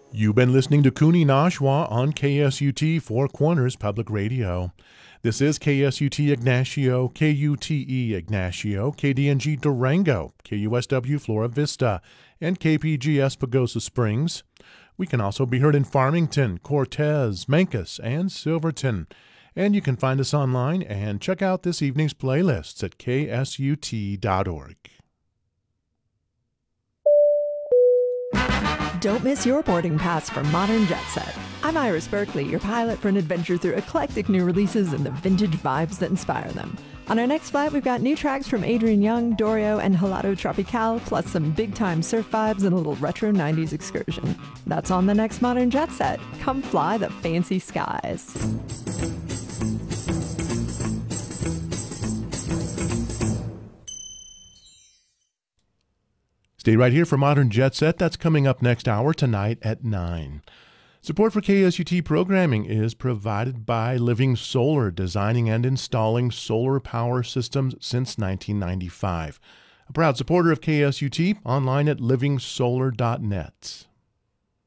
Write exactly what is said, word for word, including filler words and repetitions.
You've been listening to Cooney Nashua on K S U T Four Corners Public Radio. This is K S U T Ignacio, K U T E Ignacio, K D N G Durango, K U S W Flora Vista, and K P G S Pagosa Springs. We can also be heard in Farmington, Cortez, Mancos, and Silverton. And you can find us online and check out this evening's playlists at K S U T dot org. Don't miss your boarding pass for Modern Jet Set. I'm Iris Berkeley, your pilot for an adventure through eclectic new releases and the vintage vibes that inspire them. On our next flight, we've got new tracks from Adrian Young, Dorio, and Helado Tropical, plus some big-time surf vibes and a little retro nineties excursion. That's on the next Modern Jet Set. Come fly the fancy skies. Stay right here for Modern Jet Set. That's coming up next hour tonight at nine. Support for K S U T programming is provided by Living Solar, designing and installing solar power systems since nineteen ninety-five. A proud supporter of K S U T, online at living solar dot net.